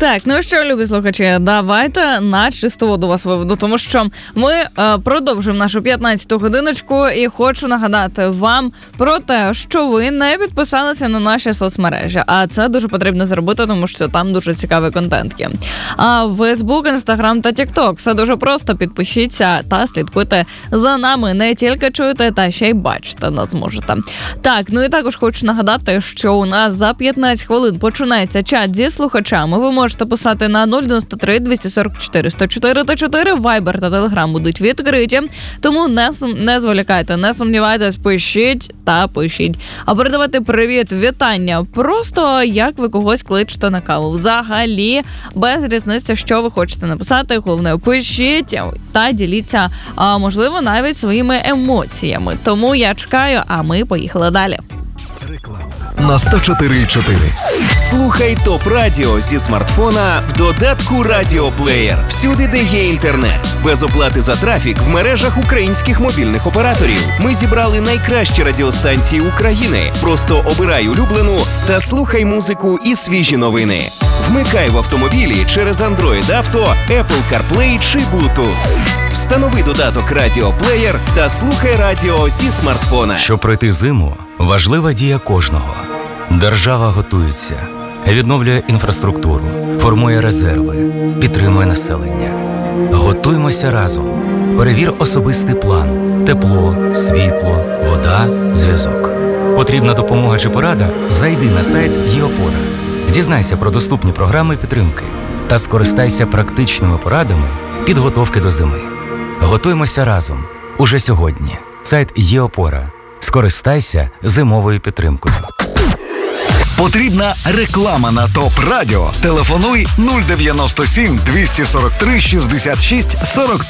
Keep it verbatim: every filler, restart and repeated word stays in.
Так, ну що, любі слухачі, давайте на чисту воду вас виведу, тому що ми е, продовжуємо нашу п'ятнадцяту годиночку і хочу нагадати вам про те, що ви не підписалися на наші соцмережі, а це дуже потрібно зробити, тому що там дуже цікавий контент є. А Facebook, Instagram та TikTok, все дуже просто, підпишіться та слідкуйте за нами, не тільки чуєте, та ще й бачите нас можете. Так, ну і також хочу нагадати, що у нас за п'ятнадцять хвилин починається чат зі слухачами, ви можете Можете писати на нуль дев'яносто три двісті сорок чотири сто чотири та чотири, Viber та Telegram будуть відкриті, тому не, сум... не зволікайте, не сумнівайтесь, пишіть та пишіть. А передавати привіт, вітання, просто як ви когось кличете на каву. Взагалі, без різниці, що ви хочете написати, головне, пишіть та діліться, а, можливо, навіть своїми емоціями. Тому я чекаю, а ми поїхали далі. На сто чотири і чотири. Слухай ТОП Радіо зі смартфона в додатку Радіоплеєр. Всюди, де є інтернет. Без оплати за трафік в мережах українських мобільних операторів. Ми зібрали найкращі радіостанції України. Просто обирай улюблену та слухай музику і свіжі новини. Вмикай в автомобілі через Android Auto, Apple CarPlay чи Bluetooth. Встанови додаток Радіоплеєр та слухай радіо зі смартфона. Щоб пройти зиму, важлива дія кожного. Держава готується, відновлює інфраструктуру, формує резерви, підтримує населення. Готуймося разом. Перевір особистий план. Тепло, світло, вода, зв'язок. Потрібна допомога чи порада? Зайди на сайт ЄОПОРА. Дізнайся про доступні програми підтримки та скористайся практичними порадами підготовки до зими. Готуймося разом. Уже сьогодні. Сайт ЄОПОРА. Скористайся зимовою підтримкою. Потрібна реклама на ТОП Радіо. Телефонуй нуль дев'яносто сім двісті сорок три шістдесят шість сорок